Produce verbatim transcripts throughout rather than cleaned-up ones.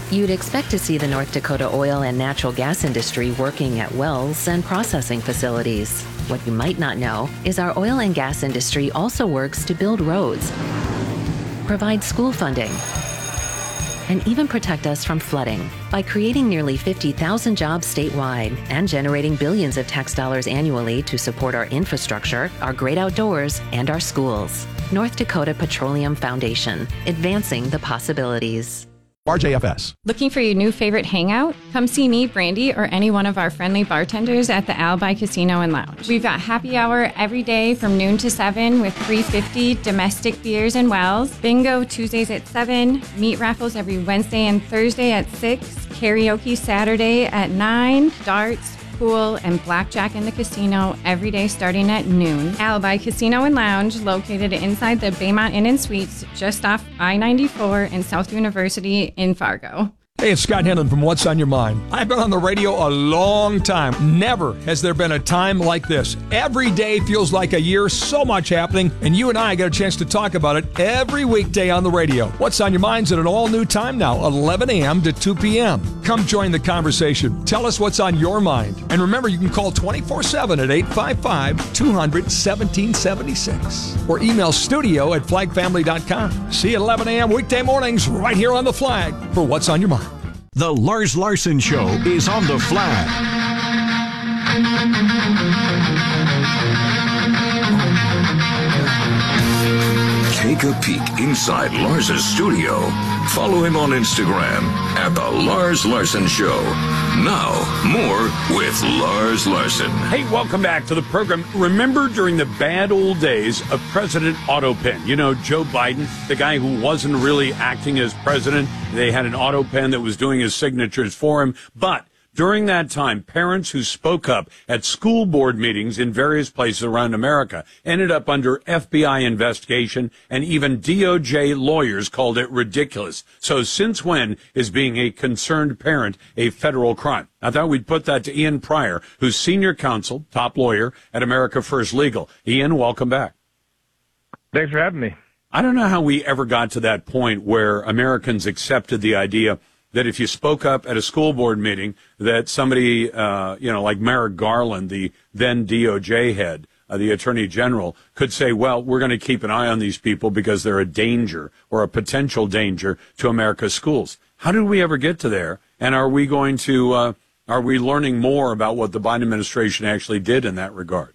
You'd expect to see the North Dakota oil and natural gas industry working at wells and processing facilities. What you might not know is our oil and gas industry also works to build roads, provide school funding, and even protect us from flooding by creating nearly fifty thousand jobs statewide and generating billions of tax dollars annually to support our infrastructure, our great outdoors, and our schools. North Dakota Petroleum Foundation, advancing the possibilities. R J F S. Looking for your new favorite hangout? Come see me, Brandy, or any one of our friendly bartenders at the Alibi Casino and Lounge. We've got happy hour every day from noon to seven with three fifty domestic beers and wells. Bingo Tuesdays at seven. Meat raffles every Wednesday and Thursday at six. Karaoke Saturday at nine. Darts, pool, and blackjack in the casino every day starting at noon. Alibi Casino and Lounge, located inside the Baymont Inn and Suites, just off I ninety-four in South University in Fargo. Hey, it's Scott Henlon from What's on Your Mind. I've been on the radio a long time. Never has there been a time like this. Every day feels like a year, so much happening, and you and I get a chance to talk about it every weekday on the radio. What's on Your Mind's at an all-new time now, eleven a.m. to two p.m. Come join the conversation. Tell us what's on your mind. And remember, you can call twenty-four seven at eight five five, two hundred, seventeen seventy-six or email studio at flag family dot com. See you at eleven a.m. weekday mornings right here on The Flag for What's on Your Mind. The Lars Larson Show is on The Flag. Take a peek inside Lars's studio. Follow him on Instagram at The Lars Larson Show. Now, more with Lars Larson. Hey, welcome back to the program. Remember during the bad old days of President Auto Pen? You know, Joe Biden, the guy who wasn't really acting as president. They had an auto pen that was doing his signatures for him. But during that time, parents who spoke up at school board meetings in various places around America ended up under F B I investigation, and even D O J lawyers called it ridiculous. So since when is being a concerned parent a federal crime? I thought we'd put that to Ian Pryor, who's senior counsel, top lawyer at America First Legal. Ian, welcome back. Thanks for having me. I don't know how we ever got to that point where Americans accepted the idea that if you spoke up at a school board meeting, that somebody, uh, you know, like Merrick Garland, the then D O J head, uh, the Attorney General, could say, well, we're going to keep an eye on these people because they're a danger or a potential danger to America's schools. How did we ever get to there? And are we going to, uh, are we learning more about what the Biden administration actually did in that regard?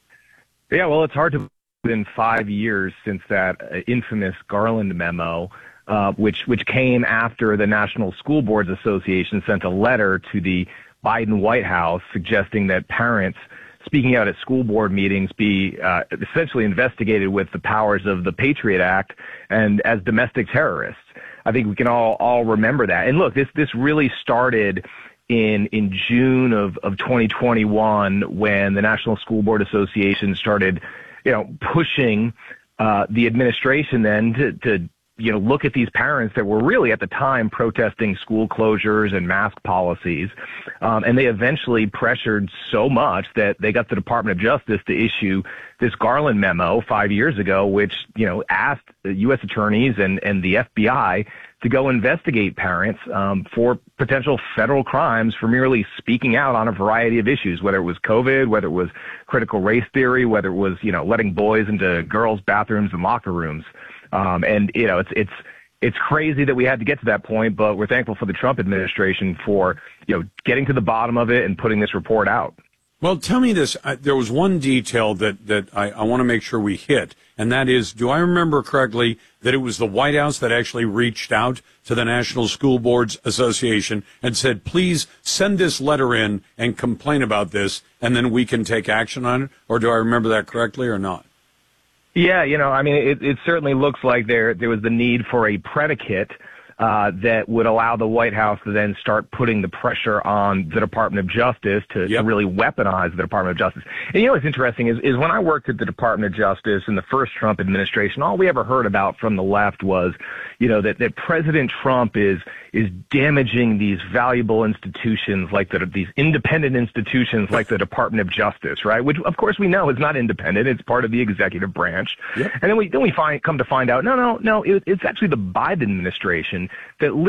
Yeah, well, it's hard to within five years since that uh, infamous Garland memo, Uh, which which came after the National School Boards Association sent a letter to the Biden White House suggesting that parents speaking out at school board meetings be uh, essentially investigated with the powers of the Patriot Act and as domestic terrorists. I think we can all all remember that. And look, this this really started in in June of, of twenty twenty-one when the National School Board Association started, you know, pushing uh, the administration then to, to you know, look at these parents that were really at the time protesting school closures and mask policies. Um, and they eventually pressured so much that they got the Department of Justice to issue this Garland memo five years ago, which, you know, asked the U S attorneys and, and the F B I to go investigate parents um, for potential federal crimes for merely speaking out on a variety of issues, whether it was COVID, whether it was critical race theory, whether it was, you know, letting boys into girls' bathrooms and locker rooms. Um, and, you know, it's, it's, it's crazy that we had to get to that point, but we're thankful for the Trump administration for, you know, getting to the bottom of it and putting this report out. Well, tell me this. Uh, there was one detail that, that I, I want to make sure we hit, and that is, do I remember correctly that it was the White House that actually reached out to the National School Boards Association and said, please send this letter in and complain about this, and then we can take action on it? Or do I remember that correctly or not? Yeah, you know, I mean, it, it certainly looks like there there was the need for a predicate uh, that would allow the White House to then start putting the pressure on the Department of Justice to, yep. to really weaponize the Department of Justice. And you know what's interesting is, is when I worked at the Department of Justice in the first Trump administration, all we ever heard about from the left was, you know, that, that President Trump is is damaging these valuable institutions like the, these independent institutions like the Department of Justice, right? Which, of course, we know is not independent. It's part of the executive branch. Yep. And then we then we find come to find out, no, no, no, it, it's actually the Biden administration that